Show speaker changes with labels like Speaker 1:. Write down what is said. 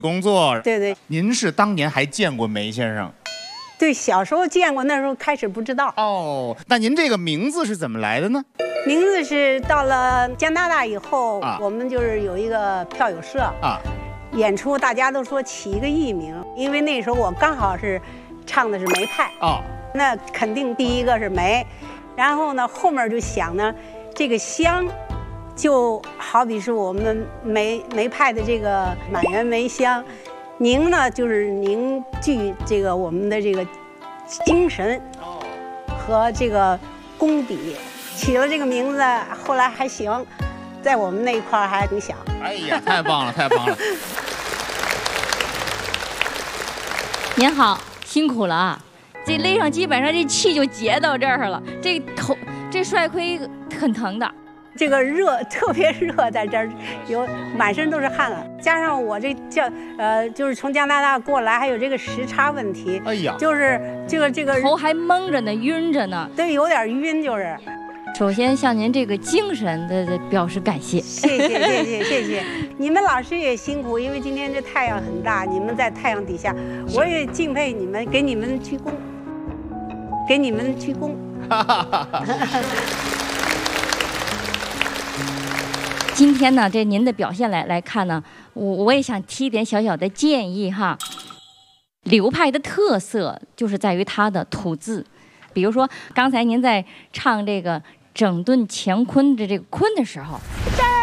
Speaker 1: 工作。
Speaker 2: 对对。
Speaker 1: 您是当年还见过梅先生？
Speaker 2: 对，小时候见过，那时候开始不知道。
Speaker 1: 哦，那您这个名字是怎么来的呢？
Speaker 2: 名字是到了加拿大以后，
Speaker 1: 啊、
Speaker 2: 我们就是有一个票友社
Speaker 1: 啊，
Speaker 2: 演出大家都说起一个艺名，因为那时候我刚好是唱的是梅派
Speaker 1: 啊，
Speaker 2: 那肯定第一个是梅，然后呢后面就想呢，这个香。就好比是我们梅派的这个满园梅香，凝呢就是凝聚这个我们的这个精神和这个功底，起了这个名字，后来还行，在我们那一块还挺响。
Speaker 1: 哎呀，太棒了，太棒了！
Speaker 3: 您好，辛苦了啊！这勒上基本上这气就结到这儿了，这帅盔很疼的。
Speaker 2: 这个热特别热，在这儿有满身都是汗了，加上我这就是从加拿大过来，还有这个时差问题，
Speaker 1: 哎呀，
Speaker 2: 就是这个
Speaker 3: 头还蒙着呢，晕着呢，
Speaker 2: 对，有点晕就是。
Speaker 3: 首先向您这个精神的表示感谢，
Speaker 2: 谢谢。你们老师也辛苦，因为今天这太阳很大，你们在太阳底下，我也敬佩你们，给你们鞠躬，给你们鞠躬。
Speaker 3: 今天呢，这您的表现来看呢，我也想提一点小小的建议哈。流派的特色就是在于它的吐字，比如说刚才您在唱这个整顿乾坤的这个坤的时候，这儿